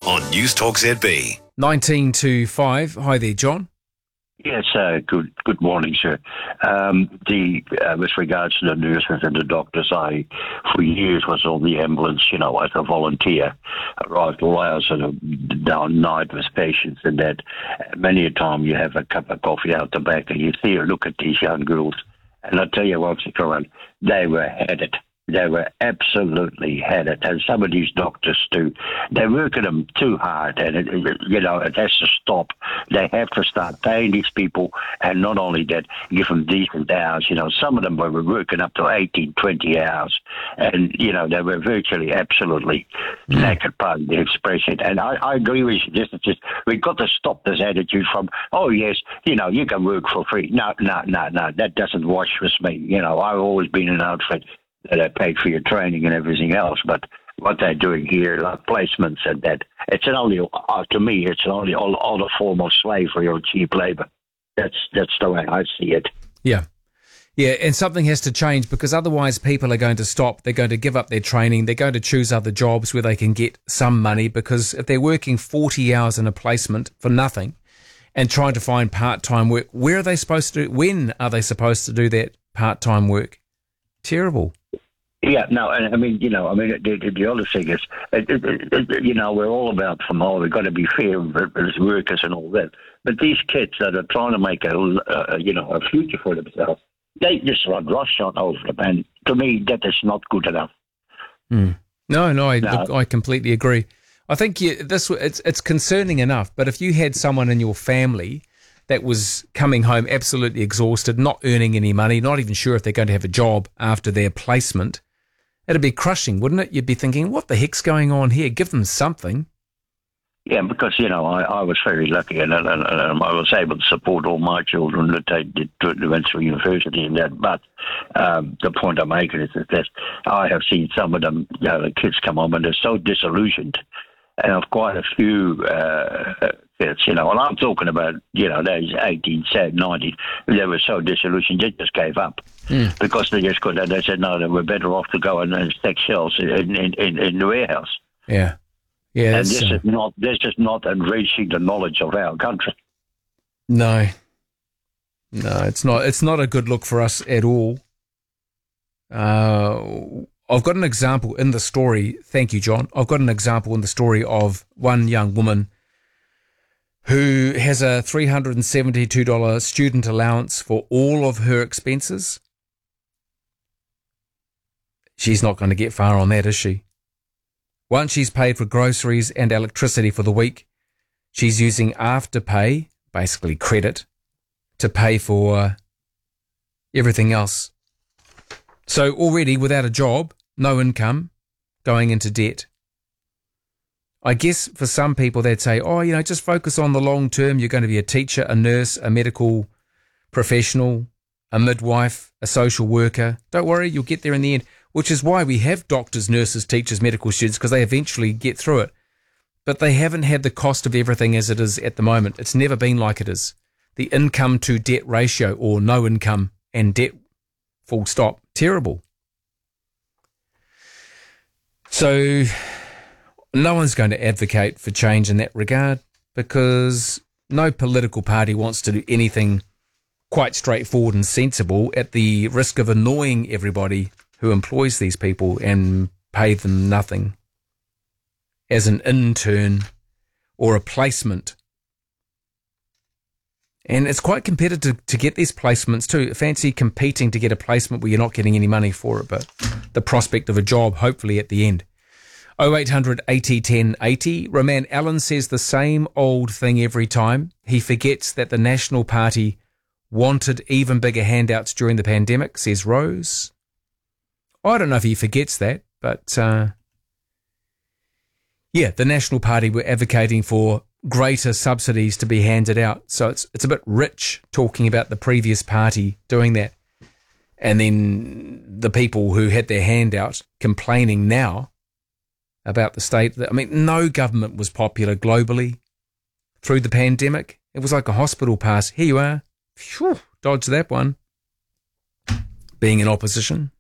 on News Talk ZB. 19 to 5. Hi there, John. Yes, good morning, sir. With regards to the nurses and the doctors, I, for years, was on the ambulance, as a volunteer. Arrived all hours of the down night with patients, and that many a time you have a cup of coffee out the back and you see a look at these young girls. And I tell you what, Corinne, they were headed. They were absolutely headed. And some of these doctors, too, they're working them too hard. And, it has to stop. They have to start paying these people. And not only that, give them decent hours. Some of them were working up to 18, 20 hours. And, they were virtually absolutely knackered, pardon the expression. And I agree with you. We've got to stop this attitude from, oh, yes, you can work for free. No. That doesn't wash with me. I've always been an outfit that I paid for your training and everything else, but what they're doing here, like placements and that, to me, it's only all a form of slavery or cheap labor. That's the way I see it. Yeah, and something has to change because otherwise people are going to stop. They're going to give up their training. They're going to choose other jobs where they can get some money, because if they're working 40 hours in a placement for nothing and trying to find part-time work, when are they supposed to do that part-time work? Terrible. Yeah, no, and the other thing is, we're all about we've got to be fair as workers and all that. But these kids that are trying to make a future for themselves, they just run roughshod over them, and to me, that is not good enough. No, I completely agree. I think it's concerning enough, but if you had someone in your family that was coming home absolutely exhausted, not earning any money, not even sure if they're going to have a job after their placement, it'd be crushing, wouldn't it? You'd be thinking, what the heck's going on here? Give them something. Yeah, because, I was very lucky and I was able to support all my children that they went through university and that. But the point I'm making is that I have seen some of them, the kids come home and they're so disillusioned. And of quite a few kids, and I'm talking about, those 18, 19, they were so disillusioned, they just gave up. Because they just couldn't. They said, no, they were better off to go and stack shells in the warehouse. Yeah. And this is not enriching the knowledge of our country. No, it's not. It's not a good look for us at all. I've got an example in the story. Thank you, John. I've got an example in the story of one young woman who has a $372 student allowance for all of her expenses. She's not going to get far on that, is she? Once she's paid for groceries and electricity for the week, she's using Afterpay, basically credit, to pay for everything else. So already without a job, no income, going into debt. I guess for some people they'd say, just focus on the long term. You're going to be a teacher, a nurse, a medical professional, a midwife, a social worker. Don't worry, you'll get there in the end, which is why we have doctors, nurses, teachers, medical students, because they eventually get through it. But they haven't had the cost of everything as it is at the moment. It's never been like it is. The income to debt ratio, or no income and debt, full stop, terrible. So no one's going to advocate for change in that regard, because no political party wants to do anything quite straightforward and sensible at the risk of annoying everybody who employs these people and pay them nothing as an intern or a placement. And it's quite competitive to get these placements too. Fancy competing to get a placement where you're not getting any money for it, but the prospect of a job hopefully at the end. 0800 80 10 80. Roman Allen says the same old thing every time. He forgets that the National Party wanted even bigger handouts during the pandemic, says Rose. I don't know if he forgets that, but the National Party were advocating for greater subsidies to be handed out. So it's a bit rich talking about the previous party doing that. And then the people who had their hand out complaining now about the state. No government was popular globally through the pandemic. It was like a hospital pass. Here you are. Phew, dodge that one. Being in opposition.